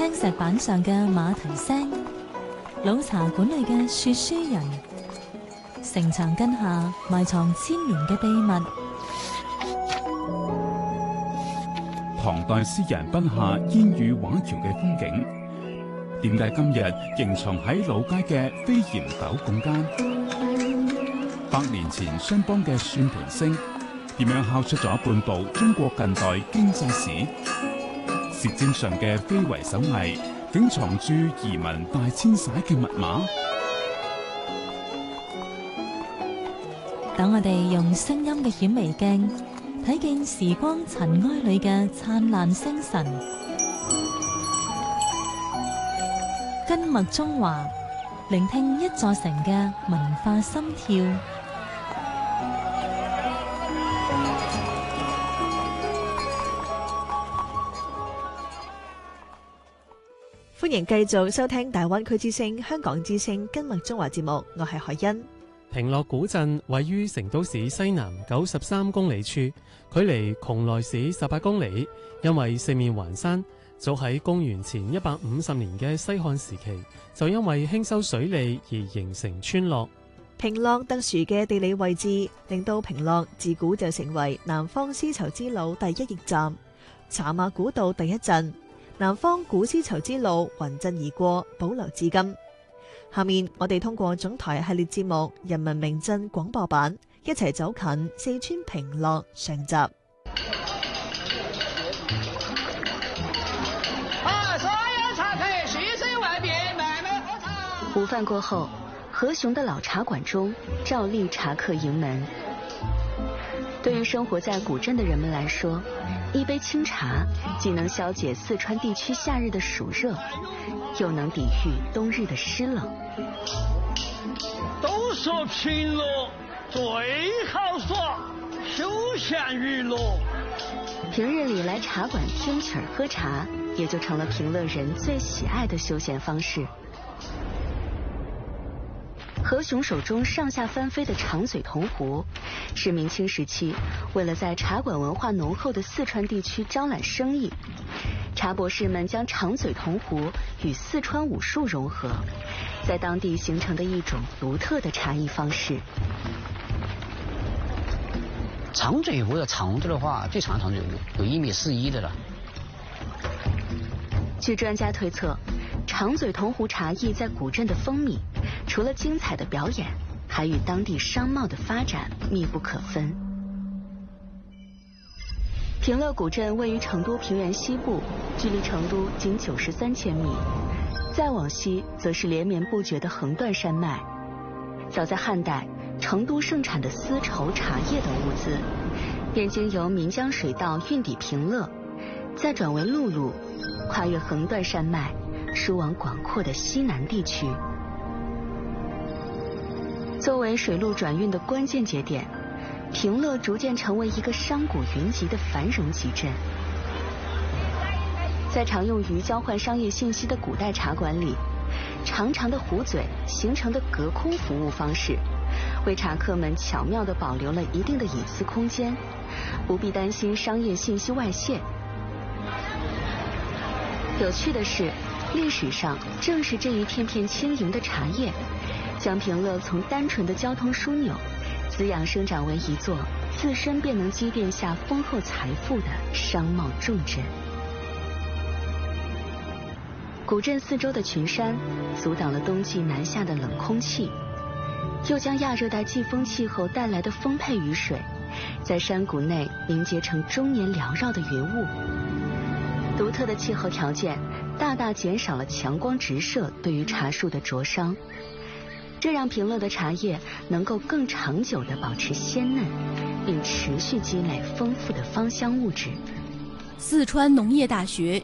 青石板上嘅馬蹄聲，老茶館裏嘅說書人，城牆根下埋藏千年嘅秘密。 唐代詩人筆下煙雨畫橋嘅風景，點解今日仍藏喺老街嘅飛檐斗拱間？百年前商幫嘅算盤聲，點樣敲出咗半部中國近代經濟史？舌尖上嘅非遺手藝，竟藏住移民大遷徙嘅密碼。 等我哋用聲音嘅顯微鏡，睇見時光塵埃裏嘅燦爛星辰。根脈中華，聆聽一座城嘅文化心跳。 歡迎繼續收聽大灣區之聲、香港之聲根脈中華節目，我係海欣。 平樂古鎮位於成都市西南93公里處，距離邛崃市18公里。因為四面環山，早喺公元前150年嘅西漢時期，就因為興修水利而形成村落。 平樂特殊嘅地理位置，令到平樂自古就成為南方絲綢之路第一驛站，茶馬古道第一鎮。南方古絲綢之路雲鎮而過，保留至今。下面我哋通過總台系列節目《人民名鎮廣播版》，一齊走近四川平樂上集。 所有茶客蓄水外邊慢慢喝茶。 午飯過後，何雄的老茶館中照例茶客盈門。對於生活在古鎮的人們來說，一杯清茶既能消解四川地區夏日的暑熱，又能抵禦冬日的濕冷。 都說平樂最好耍，休閒娛樂。 平日裡來茶館聽曲兒喝茶，也就成了平樂人最喜愛的休閒方式。何雄手中上下翻飛的長嘴銅壺，是明清時期為了在茶館文化濃厚的四川地區招攬生意，茶博士們將長嘴銅壺與四川武術融合，在當地形成的一種獨特的茶藝方式。 長嘴壺的長度的話，最長長有1.41米的了。 據專家推測，長嘴銅壺茶藝在古鎮的風靡，除了精彩的表演，還與當地商貿的發展密不可分。平樂古鎮位於成都平原西部，距離成都僅93千米。再往西，則是連綿不絕的橫斷山脈。早在漢代，成都盛產的絲綢、茶葉等物資，便經由岷江水道運抵平樂，再轉為陸路，跨越橫斷山脈，輸往廣闊的西南地區。作為水路轉運的關鍵節點，平樂逐漸成為一個商賈雲集的繁榮集鎮。在常用於交換商業信息的古代茶館裡，長長的壺嘴形成的隔空服務方式，為茶客們巧妙地保留了一定的隱私空間，不必擔心商業信息外泄。有趣的是，歷史上正是這一片片輕盈的茶葉，將平樂從單純的交通樞紐，滋養生長為一座自身便能積澱下豐厚財富的商貿重鎮。古鎮四周的群山阻擋了冬季南下的冷空氣，又將亞熱帶季風氣候帶來的豐沛雨水，在山谷內凝結成終年繚繞的雲霧。獨特的氣候條件大大減少了強光直射對於茶樹的灼傷，這讓平樂的茶葉能夠更長久地保持鮮嫩，並持續積累豐富的芳香物質。 四川農業大學